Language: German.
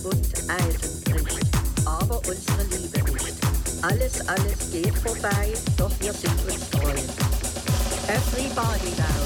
und Eisen bricht, aber unsere Liebe nicht. Alles geht vorbei, doch wir sind uns treu. Everybody now.